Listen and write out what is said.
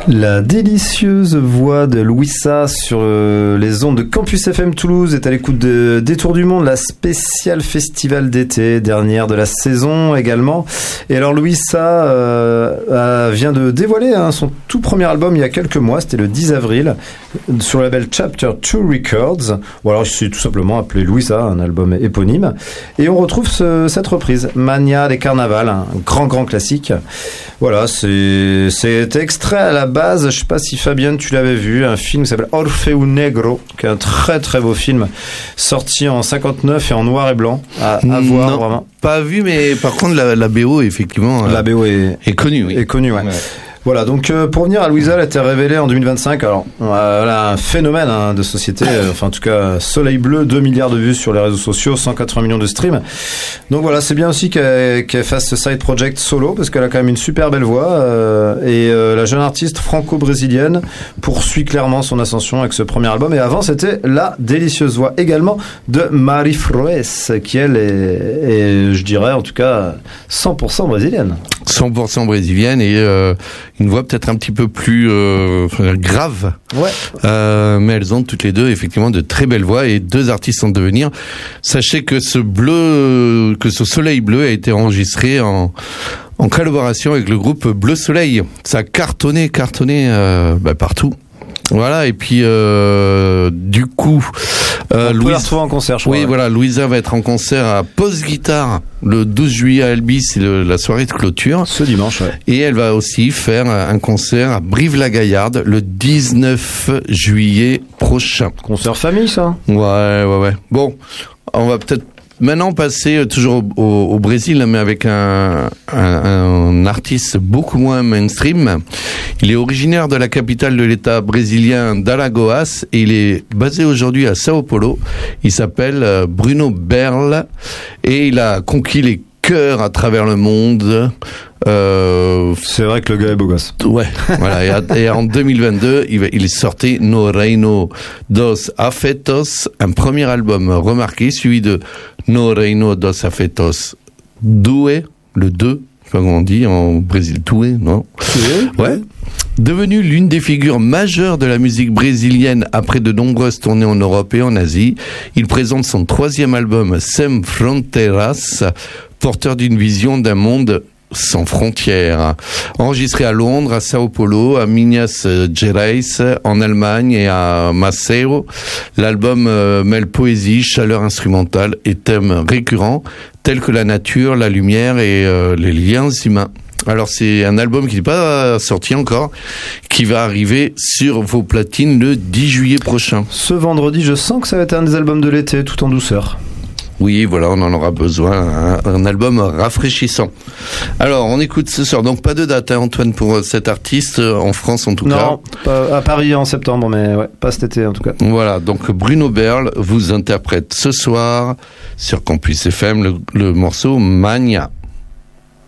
La délicieuse voix de Louisa sur les ondes de Campus FM Toulouse est à l'écoute de Détour du Monde, la spéciale festival d'été, dernière de la saison également. Et alors Louisa vient de dévoiler son tout premier album il y a quelques mois, c'était le 10 avril, sur le label Chapter 2 Records. Ou alors c'est tout simplement appelé Louisa, un album éponyme. Et on retrouve cette reprise, Mania de Carnaval, un grand classique. Voilà, c'est extrait à la base, je ne sais pas si Fabienne tu l'avais vu, un film qui s'appelle Orfeu Negro, qui est un très beau film, sorti en 59 et en noir et blanc, à voir non, vraiment. Pas vu, mais par contre la BO effectivement la BO est connue. Oui. Est connue, ouais. Voilà, donc pour revenir à Louisa, elle a été révélée en 2025. Alors, voilà, un phénomène de société, enfin en tout cas, Soleil Bleu, 2 milliards de vues sur les réseaux sociaux, 180 millions de streams. Donc voilà, c'est bien aussi qu'elle fasse ce side project solo, parce qu'elle a quand même une super belle voix. Et la jeune artiste franco-brésilienne poursuit clairement son ascension avec ce premier album. Et avant, c'était la délicieuse voix également de Mari Froes, qui elle est, je dirais en tout cas, 100% brésilienne. 100% brésilienne et une voix peut-être un petit peu plus grave. Ouais. Mais elles ont toutes les deux effectivement de très belles voix et deux artistes en devenir. Sachez que ce Soleil Bleu a été enregistré en collaboration avec le groupe Bleu Soleil. Ça a cartonné partout. Voilà, et puis du coup on peut la retrouver en concert, je crois. Oui, voilà, Louisa va être en concert à Post Guitare le 12 juillet à Albi, c'est la soirée de clôture. Ce dimanche, ouais. Et elle va aussi faire un concert à Brive-la-Gaillarde le 19 juillet prochain. Concert famille, ça. Ouais. Bon, on va peut-être maintenant passer toujours au Brésil, mais avec un artiste beaucoup moins mainstream. Il est originaire de la capitale de l'État brésilien d'Alagoas et il est basé aujourd'hui à Sao Paulo. Il s'appelle Bruno Berle et il a conquis les cœurs à travers le monde. C'est vrai que le gars est beau gosse. Ouais, voilà. Et en 2022, il est sorti No Reino dos Afetos, un premier album remarqué, suivi de No Reino dos Afetos Due, le 2, je sais pas comment on dit en Brésil, Due, non? Ouais. Devenu l'une des figures majeures de la musique brésilienne après de nombreuses tournées en Europe et en Asie, il présente son troisième album Sem Fronteiras, porteur d'une vision d'un monde sans frontières. Enregistré à Londres, à Sao Paulo, à Minas Gerais, en Allemagne et à Maceió, l'album mêle poésie, chaleur instrumentale et thèmes récurrents tels que la nature, la lumière et les liens humains. Alors c'est un album qui n'est pas sorti encore, qui va arriver sur vos platines le 10 juillet prochain. Ce vendredi, je sens que ça va être un des albums de l'été, tout en douceur. Oui, voilà, on en aura besoin, un album rafraîchissant. Alors, on écoute ce soir, donc pas de date, Antoine, pour cet artiste, en France en tout cas. Non, à Paris en septembre, mais ouais, pas cet été en tout cas. Voilà, donc Bruno Berle vous interprète ce soir sur Campus FM le morceau Mania.